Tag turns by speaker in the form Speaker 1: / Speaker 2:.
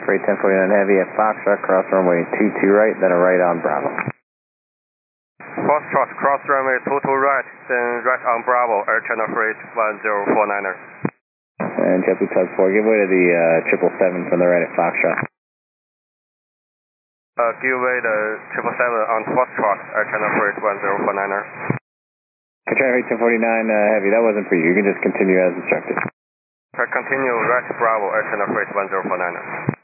Speaker 1: Freight 1049 Heavy at Foxtrot, cross runway 22 right, then a right on Bravo.
Speaker 2: Foxtrot, cross runway 22 right, then right on Bravo, Air China Freight 1049er.
Speaker 1: And JetBlue Tug 4, give way to the 777 from the right at Foxtrot.
Speaker 2: Give way the 777 on Foxtrot, Air China Freight 1049er.
Speaker 1: Air China Freight 1049 Heavy, that wasn't for you. You can just continue as instructed.
Speaker 2: Continue right Bravo, Air China Freight 1049er.